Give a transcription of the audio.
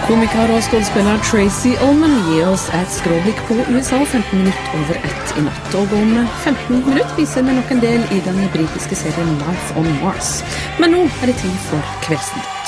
Komiker og skuespiller Tracy Ullman gir oss et skråblikk på USA 15 minutter over 1 i natt. Og om 15 minutter viser vi nok en del i den britiske serien Life on Mars. Men nå er det tid for Kveldsnytt.